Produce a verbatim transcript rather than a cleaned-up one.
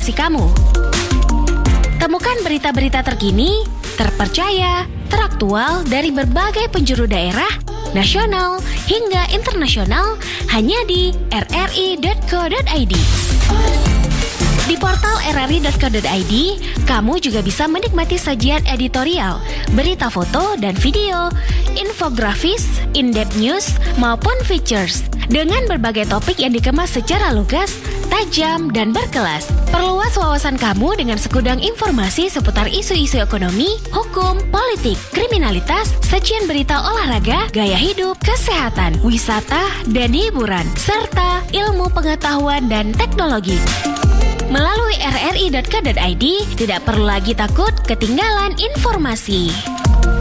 informasi kamu. Temukan berita-berita terkini, terpercaya, teraktual dari berbagai penjuru daerah, nasional hingga internasional hanya di r r i dot co dot i d. Di portal r r i dot co dot i d, kamu juga bisa menikmati sajian editorial, berita foto dan video, infografis, in-depth news, maupun features dengan berbagai topik yang dikemas secara lugas, tajam, dan berkelas. Perluas wawasan kamu dengan sekudang informasi seputar isu-isu ekonomi, hukum, politik, kriminalitas, sajian berita olahraga, gaya hidup, kesehatan, wisata, dan hiburan, serta ilmu pengetahuan dan teknologi. Melalui r r i dot co dot i d, tidak perlu lagi takut ketinggalan informasi.